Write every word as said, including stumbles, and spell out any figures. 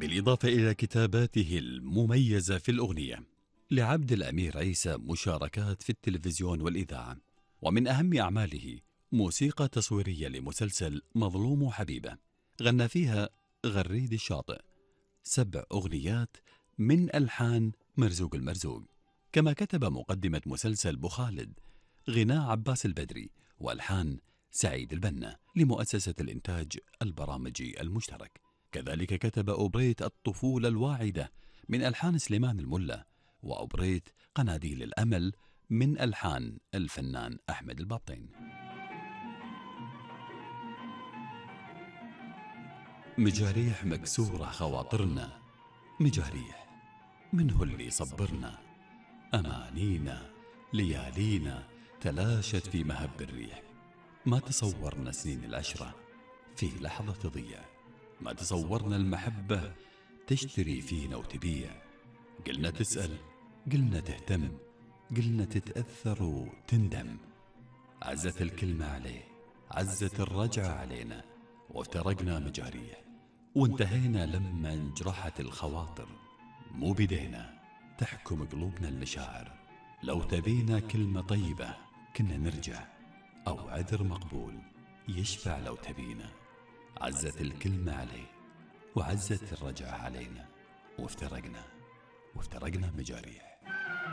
بالإضافة إلى كتاباته المميزة في الأغنية، لعبد الأمير عيسى مشاركات في التلفزيون والإذاعة، ومن أهم أعماله موسيقى تصويرية لمسلسل مظلوم وحبيبة غنى فيها غريد الشاطئ، سبع أغنيات من ألحان مرزوق المرزوق. كما كتب مقدمة مسلسل بو خالد غناء عباس البدري وألحان سعيد البنا لمؤسسة الإنتاج البرامجي المشترك. كذلك كتب أوبريت الطفولة الواعدة من ألحان سليمان الملا، وأوبريت قناديل الأمل من ألحان الفنان أحمد البابطين. مجاريح مكسورة خواطرنا، مجاريح منه اللي صبرنا، أمانينا ليالينا تلاشت في مهب الريح. ما تصورنا سنين العشرة في لحظة تضيع، ما تصورنا المحبة تشتري فينا وتبيع. قلنا تسأل، قلنا تهتم، قلنا تتأثر وتندم. عزت الكلمة عليه، عزت الرجعة علينا، وافترقنا مجاريح وانتهينا لما انجرحت الخواطر. مو بدينا تحكم قلوبنا المشاعر، لو تبينا كلمة طيبة كنا نرجع، أو عذر مقبول يشفع لو تبينا. عزت الكلمة عليه وعزت الرجعة علينا، وافترقنا وافترقنا مجاريح.